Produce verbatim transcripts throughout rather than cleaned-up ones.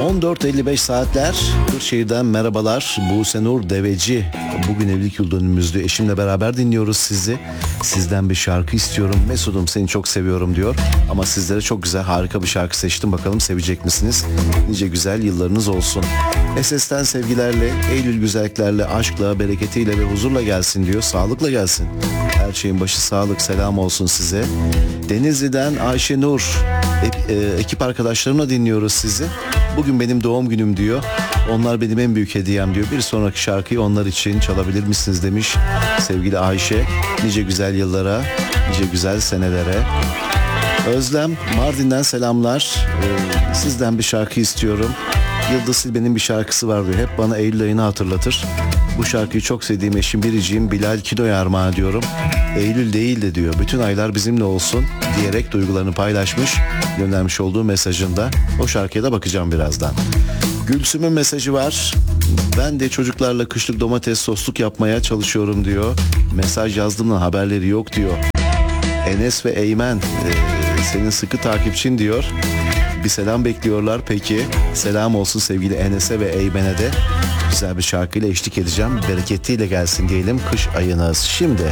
on dört elli beş saatler. Kırşehir'den merhabalar. Buse Nur Deveci. Bugün evlilik yıl dönümümüzdü. Eşimle beraber dinliyoruz sizi. Sizden bir şarkı istiyorum. Mesut'um seni çok seviyorum diyor. Ama sizlere çok güzel, harika bir şarkı seçtim. Bakalım sevecek misiniz? Nice güzel yıllarınız olsun. S S'ten sevgilerle, Eylül güzelliklerle, aşkla, bereketiyle ve huzurla gelsin diyor. Sağlıkla gelsin. Her şeyin başı sağlık, selam olsun size. Denizli'den Ayşe Nur. E, e, ekip arkadaşlarımla dinliyoruz sizi. Bugün benim doğum günüm diyor. Onlar benim en büyük hediyem diyor. Bir sonraki şarkıyı onlar için çalabilir misiniz demiş sevgili Ayşe. Nice güzel yıllara, nice güzel senelere. Özlem Mardin'den selamlar. Ee, sizden bir şarkı istiyorum. Yıldız Silbe'nin bir şarkısı var diyor. Hep bana Eylül ayını hatırlatır. Bu şarkıyı çok sevdiğim eşim biriciğim Bilal Kido'ya armağan ediyorum. Eylül değil de diyor, bütün aylar bizimle olsun diyerek duygularını paylaşmış, göndermiş olduğu mesajında. O şarkıya da bakacağım birazdan. Gülsüm'ün mesajı var. Ben de çocuklarla kışlık domates sosluk yapmaya çalışıyorum diyor. Mesaj yazdığımda haberleri yok diyor. Enes ve Eymen e, senin sıkı takipçin diyor. Bir selam bekliyorlar peki. Selam olsun sevgili Enes'e ve Eymen'e de. Güzel bir şarkıyla eşlik edeceğim. Bereketiyle gelsin diyelim kış ayınız. Şimdi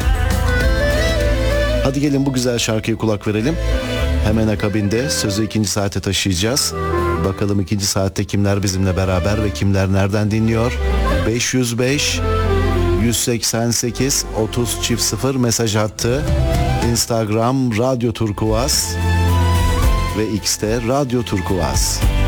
hadi gelin bu güzel şarkıya kulak verelim. Hemen akabinde sözü ikinci saate taşıyacağız. Bakalım ikinci saatte kimler bizimle beraber ve kimler nereden dinliyor? beş yüz beş yüz seksen sekiz otuz çift sıfır mesaj attı. Instagram Radyo Turkuaz ve X'te Radyo Turkuaz.